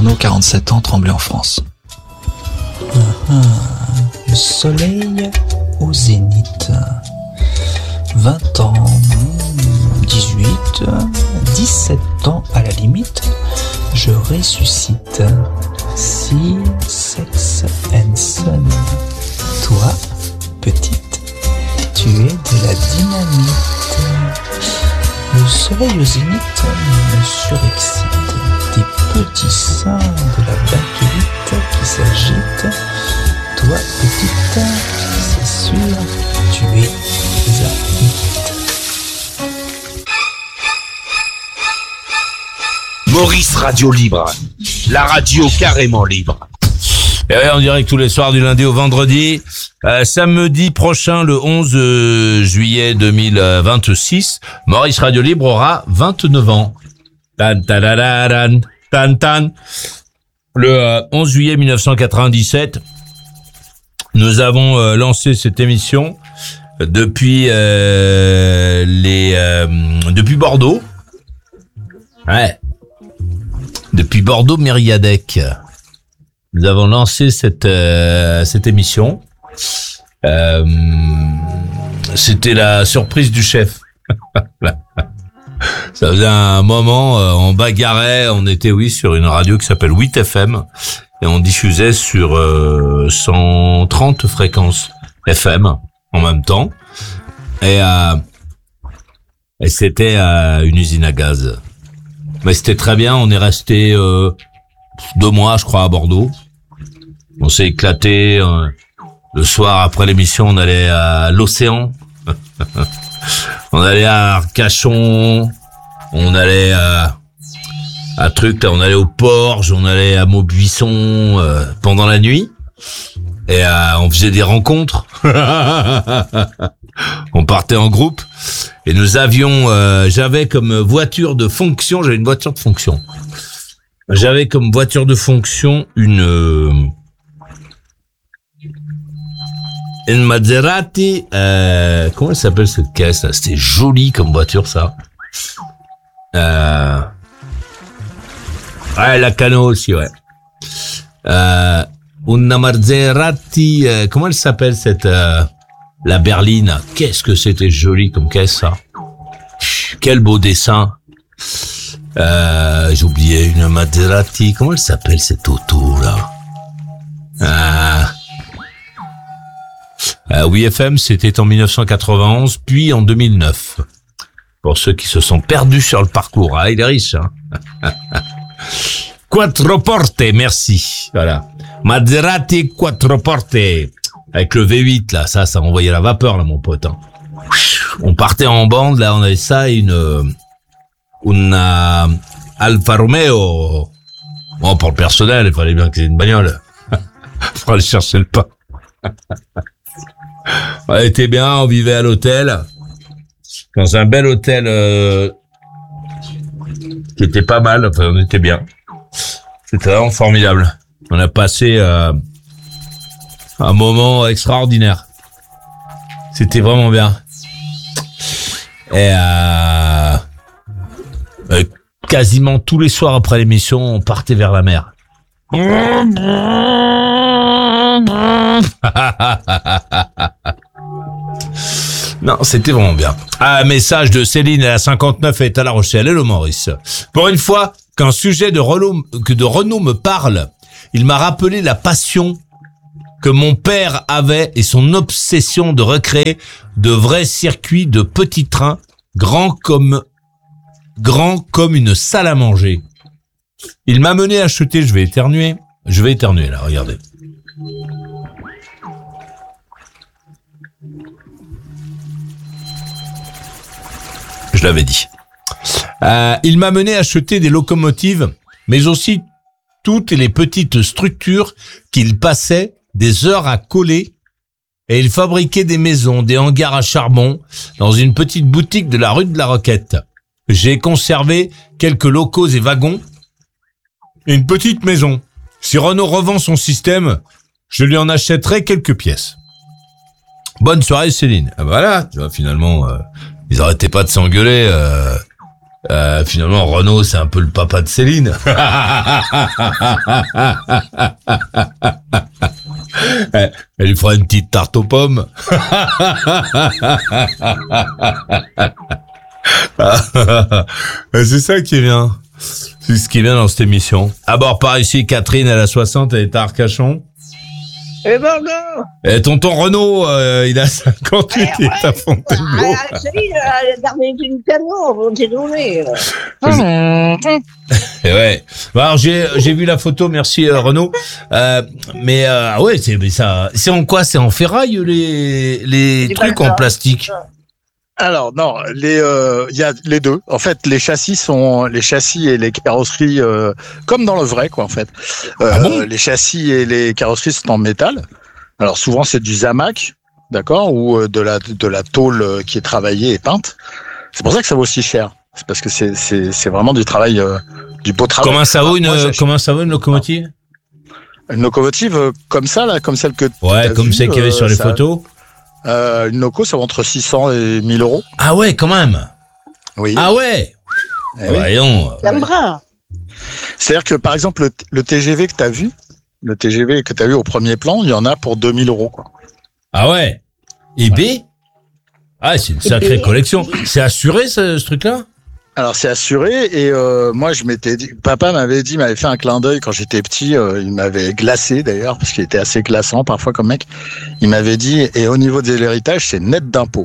Arnaud, 47 ans, Tremblay en France. Le soleil au zénith. 20 ans, 18, 17 ans à la limite, je ressuscite. Si, sex and son. Toi, petite, tu es de la dynamite. Le soleil au zénith me surexcite. Des petits seins de la bakélite qui s'agitent. Toi, petite, c'est sûr, tu es un hit. Maurice Radio Libre, la radio carrément libre. Et ouais, on dirait que tous les soirs du lundi au vendredi, samedi prochain, le 11 juillet 2026, Maurice Radio Libre aura 29 ans. Tan, tan, tan, tan. Le 11 juillet 1997, nous avons lancé cette émission depuis depuis Bordeaux. Ouais. Depuis Bordeaux-Mériadec. Nous avons lancé cette émission. C'était la surprise du chef. Ça faisait un moment, on bagarrait, on était sur une radio qui s'appelle 8FM et on diffusait sur 130 fréquences FM en même temps. Et c'était une usine à gaz. Mais c'était très bien, on est resté 2 mois, je crois, à Bordeaux. On s'est éclaté. Le soir, après l'émission, on allait à l'Océan. On allait à Arcachon. On allait à on allait au Porge, on allait à Maubuisson pendant la nuit. Et on faisait des rencontres. On partait en groupe. Et nous avions, j'avais comme voiture de fonction, j'avais une voiture de fonction. J'avais comme voiture de fonction une Maserati, comment elle s'appelle cette caisse là? C'était joli comme voiture ça. Ouais, la Cano aussi, ouais. Una Maserati, comment elle s'appelle cette la berline? Qu'est-ce que c'était joli comme caisse ça. Quel beau dessin. J'ai oublié une Maserati. Comment elle s'appelle cette auto là? Oui FM, c'était en 1991 puis en 2009. Pour ceux qui se sont perdus sur le parcours, il est riche. Quattroporte, merci. Voilà. Maserati Quattroporte. Avec le V8 là, ça envoyait la vapeur là mon pote. On partait en bande là, on avait ça, une Alfa Romeo. Bon, pour le personnel, il fallait bien que c'est une bagnole. Faut aller chercher le pain. On était bien, on vivait à l'hôtel, dans un bel hôtel qui était pas mal. Enfin, on était bien. C'était vraiment formidable. On a passé un moment extraordinaire. C'était vraiment bien. Et quasiment tous les soirs après l'émission, on partait vers la mer. Non, c'était vraiment bien. Un message de Céline à la 59 est à La Rochelle. Hello Maurice. Pour une fois qu'un sujet de Renault me parle, il m'a rappelé la passion que mon père avait et son obsession de recréer de vrais circuits de petits trains grands comme une salle à manger. Il m'a mené acheter, je vais éternuer là, regardez. Je l'avais dit. Il m'a mené acheter des locomotives, mais aussi toutes les petites structures qu'il passait des heures à coller, et il fabriquait des maisons, des hangars à charbon dans une petite boutique de la rue de la Roquette. J'ai conservé quelques locaux et wagons et une petite maison. Si Renault revend son système, je lui en achèterai quelques pièces. Bonne soirée Céline. Ah voilà, tu vois, finalement, ils arrêtaient pas de s'engueuler. Finalement, Renaud, c'est un peu le papa de Céline. Elle lui fera une petite tarte aux pommes. C'est ça qui est bien. C'est ce qui est bien dans cette émission. À bord par ici, Catherine, elle a 60, elle est à Arcachon. Et Bordeaux. Et tonton Renaud, il a 58, il est à Fontainebleau. Céline, elle a gardé une canon, vous désolé. Et ouais. Bon, alors j'ai vu la photo, merci Renaud. Mais ouais, c'est en quoi? C'est en ferraille les trucs en plastique. Alors non, il y a les deux. En fait, les châssis et les carrosseries comme dans le vrai quoi en fait. Les châssis et les carrosseries sont en métal. Alors souvent c'est du Zamac, d'accord, ou de la tôle qui est travaillée et peinte. C'est pour ça que ça vaut si cher. C'est parce que c'est vraiment du travail du beau travail. Comment ça vaut une locomotive? Une locomotive comme ça là, comme celle que ouais, comme celle qu'il y avait sur les photos. Une loco, ça va entre 600 et 1000 euros. Ah ouais, quand même. Oui. Ah ouais. Voyons. C'est-à-dire que, par exemple, le TGV que t'as vu au premier plan, il y en a pour 2000 euros, quoi. Ah ouais. Et B? Ah, c'est une sacrée collection. C'est assuré, ce truc-là? Alors, c'est assuré, et moi, papa m'avait fait un clin d'œil quand j'étais petit, il m'avait glacé, d'ailleurs, parce qu'il était assez glaçant, parfois, comme mec. Il m'avait dit, et au niveau de l'héritage, c'est net d'impôts.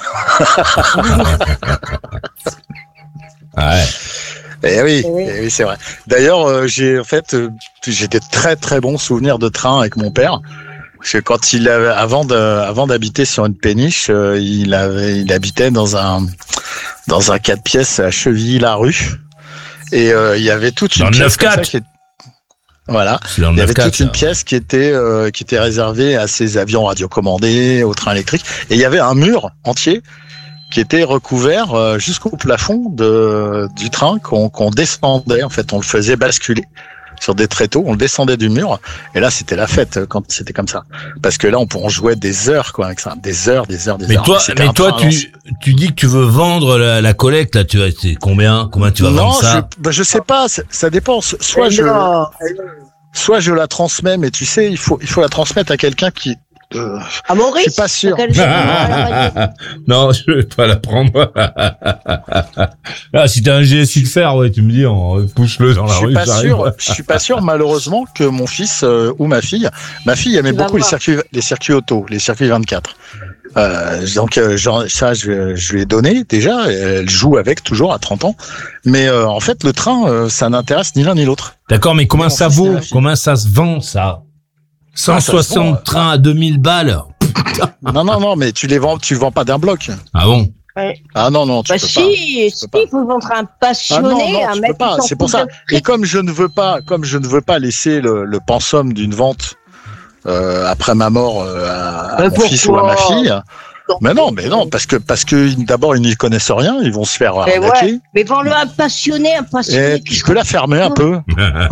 Ouais. Eh oui, c'est vrai. D'ailleurs, j'ai des très, très bons souvenirs de train avec mon père. Parce que quand avant d'habiter sur une péniche, il habitait dans un 4 pièces à Chevilly-la-Rue. Et il y avait toute une pièce comme ça voilà. Il y avait toute une pièce qui était réservée à ces avions radiocommandés, aux trains électriques. Et il y avait un mur entier qui était recouvert jusqu'au plafond du train qu'on descendait. En fait, on le faisait basculer sur des tréteaux, on le descendait du mur, et là c'était la fête quand c'était comme ça, parce que là on jouait des heures quoi avec ça, des heures. Mais toi tu dis que tu veux vendre la collecte là, c'est combien tu vas vendre ça? Je sais pas, ça dépend. Soit je la transmets, mais tu sais, il faut la transmettre à quelqu'un qui à Maurice, je suis pas sûr. Non, je vais pas la prendre. Là, si t'as un GSI de fer, ouais, tu me dis, on pousse-le dans la rue. Je suis pas sûr, malheureusement, que mon fils ou ma fille aimait beaucoup les circuits auto, les circuits 24. Donc ça, je lui ai donné déjà. Elle joue avec toujours à 30 ans. Mais en fait, le train, ça n'intéresse ni l'un ni l'autre. D'accord, mais combien ça vaut? Combien ça se vend ça? 160 trains à 2000 balles. Non, mais tu vends pas d'un bloc. Ah bon? Ouais. Ah non, tu peux pas. Il faut vendre un passionné, un mec. Pas. C'est pour ça. Et comme je ne veux pas laisser le pensum d'une vente après ma mort à mon fils ou à ma fille. Mais non, parce que d'abord ils n'y connaissent rien, ils vont se faire arnaquer. Ouais. Mais vends-le un passionné. Tu peux la fermer un peu.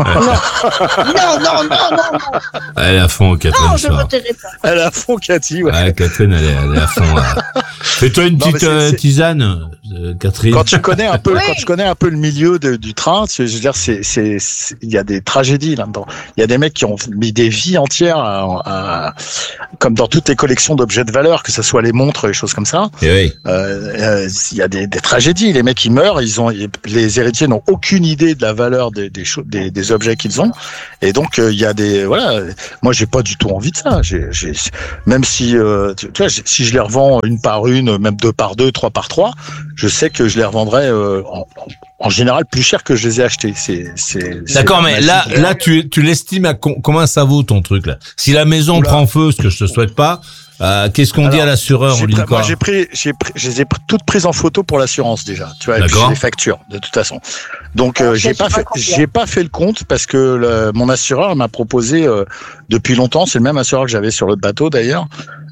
Non. Elle est à fond, Catherine. Non, je ne voterai pas. Elle est à fond, Cathy. Ouais. Ouais, Catherine, elle est à fond. Fais-toi une petite tisane, Catherine. Quand tu connais un peu, le milieu du train, je veux dire, il y a des tragédies là-dedans. Il y a des mecs qui ont mis des vies entières comme dans toutes les collections d'objets de valeur, que ce soit les montres, les choses comme ça. Et oui. Il y a des tragédies. Les mecs, ils meurent, les héritiers n'ont aucune idée de la valeur des objets qu'ils ont. Et donc, il y a moi, j'ai pas du tout envie de ça. Même si, tu vois, si je les revends une par une, même 2 par 2, 3 par 3, je sais que je les revendrai, en général plus cher que je les ai achetés. D'accord, mais là, tu l'estimes à combien ça vaut ton truc là? Si la maison prend feu, ce que je te souhaite pas, qu'est-ce qu'on dit à l'assureur? On dit quoi? Moi, je les ai toutes prises en photo pour l'assurance déjà. Tu vois, et puis j'ai les factures de toute façon. Donc j'ai pas fait le compte parce que mon assureur m'a proposé depuis longtemps. C'est le même assureur que j'avais sur l'autre bateau d'ailleurs.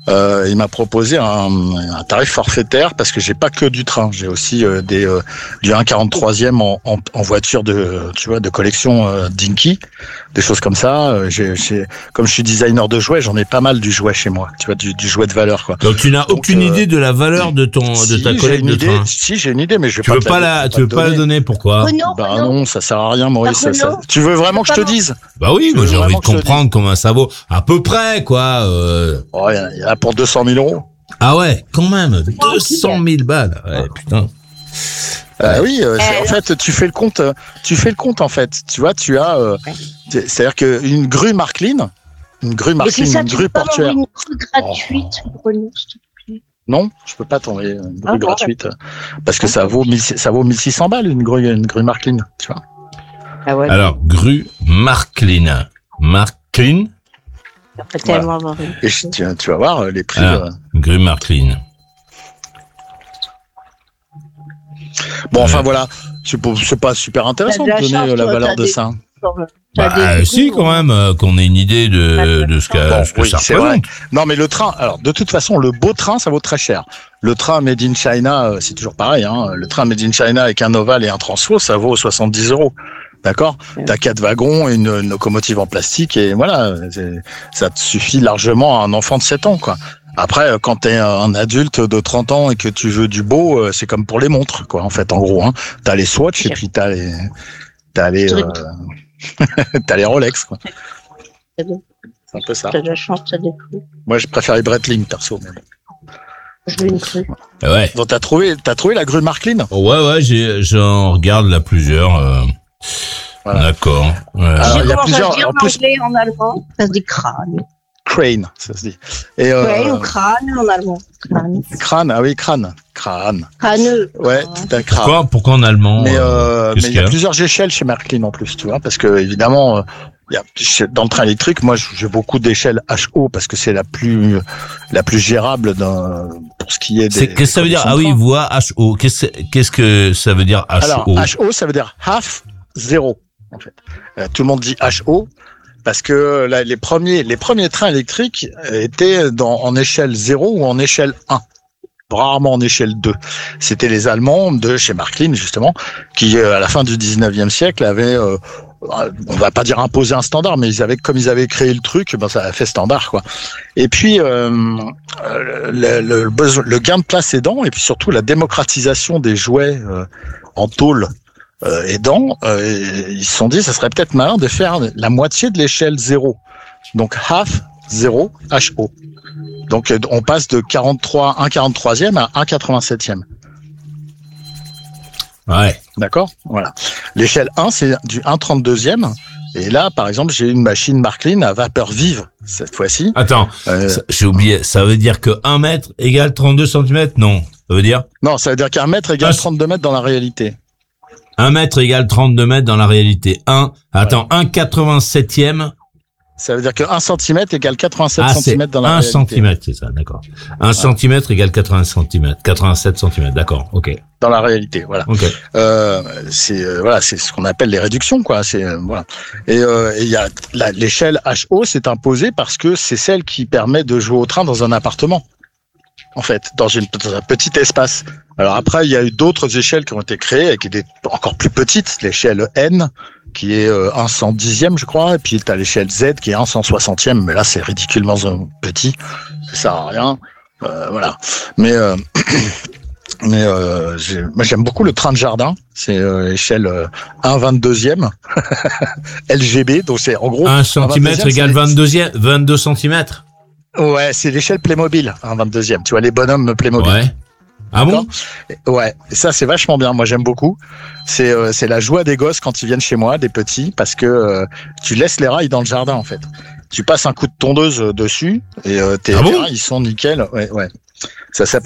il m'a proposé un tarif forfaitaire parce que j'ai pas que du train, j'ai aussi du 1/43e en voiture de collection Dinky, des choses comme ça. Comme je suis designer de jouets, j'en ai pas mal du jouet chez moi, tu vois, du jouet de valeur, quoi. Donc tu n'as aucune idée de la valeur de ta collecte de train. Si, j'ai une idée, mais je vais tu veux pas la donner, pourquoi? Renaud, non, ça sert à rien, Maurice. Tu veux vraiment que je te dise? Bah oui, moi j'ai envie de comprendre combien ça vaut. À peu près, quoi. Oh, il y en a pour 200 000 euros. Ah ouais, quand même. 200 000 balles. Ouais, putain. Oui, en fait, tu fais le compte, en fait. Tu vois, tu as, c'est-à-dire qu'une grue Marklin, une grue portuaire. Une grue gratuite, Renaud, s'il te plaît. Non, je peux pas t'envoyer une grue gratuite. Parce que ça vaut 1600 balles, une grue Marklin, tu vois. Ah ouais. Alors, grue Marklin. Marklin? Voilà. Et tu vas voir les prix. Grue Marklin. Bon, enfin voilà, c'est pas super intéressant de donner la valeur de ça. Bah si, quand même, qu'on ait une idée de ce que ça représente. Non, mais le train, alors de toute façon, le beau train, ça vaut très cher. Le train Made in China, c'est toujours pareil, hein. Le train Made in China avec un ovale et un transfo, ça vaut 70 €. D'accord? T'as 4 wagons, une locomotive en plastique et voilà, ça te suffit largement à un enfant de 7 ans, quoi. Après, quand t'es un adulte de 30 ans et que tu veux du beau, c'est comme pour les montres, quoi, en fait, en gros, hein. T'as les Swatch et puis t'as les t'as les Rolex, quoi. C'est un peu ça. T'as de la chance, t'as des coups. Moi, je préfère les Breitling, perso, mais bon. Je veux une grue. Ouais. Donc, t'as trouvé la grue Marklin? Ouais, j'en regarde là plusieurs, voilà. D'accord. Alors, il y a plusieurs. En anglais, en allemand, ça se dit crâne. Crane, ça se dit. Et ou crâne en allemand. Crâne, ah oui, crâne. Crâneux. Ouais, c'est un crâne. Pourquoi en allemand? Mais il y a plusieurs échelles chez Marklin en plus, tu vois, parce que évidemment, dans le train électrique, moi, j'ai beaucoup d'échelles HO parce que c'est la plus gérable pour ce qui est des. Qu'est-ce que ça veut dire? Ah oui, voix HO. Qu'est-ce que ça veut dire HO? Alors, HO, ça veut dire half zéro, en fait. Tout le monde dit HO. Parce que là, les premiers trains électriques étaient en échelle 0 ou en échelle 1. Rarement en échelle 2. C'était les Allemands de chez Marklin, justement, qui, à la fin du 19e siècle, avaient, on va pas dire imposé un standard, mais comme ils avaient créé le truc, ben, ça a fait standard, quoi. Et puis, le gain de place aidant, et puis surtout la démocratisation des jouets, en tôle, aidant, ils se sont dit, ça serait peut-être malin de faire la moitié de l'échelle 0. Donc, half 0 HO. Donc, on passe de 1/43e à 1/87e. Ouais. D'accord? Voilà. L'échelle 1, c'est du 1/32e. Et là, par exemple, j'ai une machine Marklin à vapeur vive, cette fois-ci. Attends, j'ai oublié. Ça veut dire que 1 mètre égale 32 cm? Non. Ça veut dire? Non, ça veut dire qu'un mètre égale 32 mètres dans la réalité. 1 mètre égale 32 mètres dans la réalité. 1/87e. Ça veut dire que 1 cm égale 87 cm dans la réalité. 1 cm, c'est ça, d'accord. 1 cm égale 87 cm, d'accord, ok. Dans la réalité, voilà. Okay. C'est ce qu'on appelle les réductions, quoi. Voilà. Et il y a l'échelle HO s'est imposée parce que c'est celle qui permet de jouer au train dans un appartement. En fait, dans un petit espace. Alors après, il y a eu d'autres échelles qui ont été créées avec des encore plus petites, l'échelle N, qui est 1/110e, je crois, et puis t'as l'échelle Z qui est 1/160e, mais là c'est ridiculement petit, ça sert à rien, voilà. Mais moi j'aime beaucoup le train de jardin, c'est échelle 1/22e, LGB, donc c'est en gros 1 cm égale 22 cm. Ouais, c'est l'échelle Playmobil, 1/22e. Tu vois les bonhommes Playmobil. Ouais. Ah bon? Ouais, et ça c'est vachement bien. Moi j'aime beaucoup. C'est la joie des gosses quand ils viennent chez moi, des petits, parce que tu laisses les rails dans le jardin en fait. Tu passes un coup de tondeuse dessus et tes rails ils sont nickel. Ouais. Ça s'appelle